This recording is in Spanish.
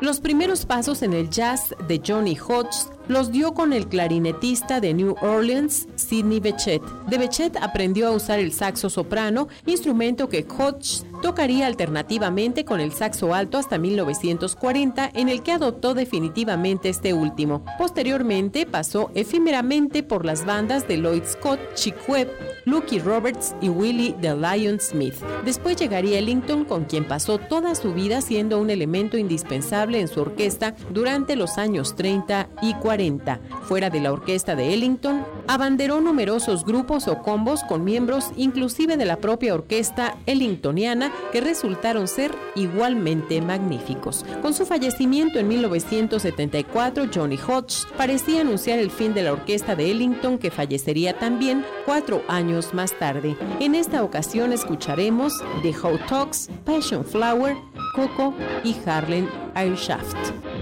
Los primeros pasos en el jazz de Johnny Hodges los dio con el clarinetista de New Orleans, Sidney Bechet. De Bechet aprendió a usar el saxo soprano, instrumento que Hodges tocaría alternativamente con el saxo alto hasta 1940, en el que adoptó definitivamente este último. Posteriormente pasó efímeramente por las bandas de Lloyd Scott, Chick Webb, Lucky Roberts y Willie the Lion Smith. Después llegaría Ellington, con quien pasó toda su vida siendo un elemento indispensable en su orquesta durante los años 30 y 40. Fuera de la orquesta de Ellington, abanderó numerosos grupos o combos con miembros inclusive de la propia orquesta ellingtoniana, que resultaron ser igualmente magníficos. Con su fallecimiento en 1974, Johnny Hodges parecía anunciar el fin de la orquesta de Ellington, que fallecería también 4 años más tarde. En esta ocasión escucharemos The Hot Talks, Passion Flower, Coco y Harlem Airshaft.